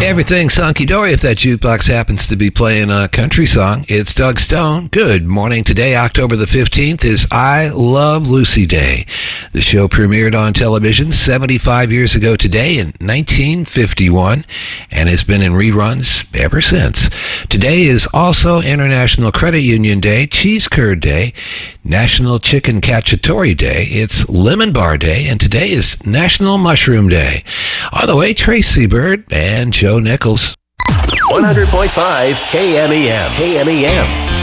Everything's hunky-dory if that jukebox happens to be playing a country song. It's Doug Stone. Good morning. Today, October the 15th, is I Love Lucy Day. The show premiered on television 75 years ago today in 1951 and has been in reruns ever since. Today is also International Credit Union Day, Cheese Curd Day, National Chicken Cacciatore Day, it's Lemon Bar Day, and today is National Mushroom Day. On the way, Tracy Bird and Joe Nichols. 100.5 KMEM. KMEM.